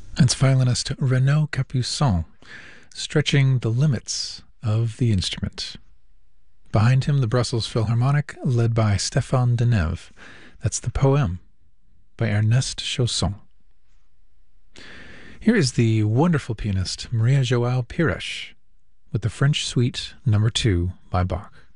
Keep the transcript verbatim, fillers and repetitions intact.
It's violinist Renaud Capuçon stretching the limits of the instrument. Behind him, the Brussels Philharmonic, led by Stéphane Denève. That's the Poème by Ernest Chausson. Here is the wonderful pianist Maria João Pires with the French Suite Number Two by Bach.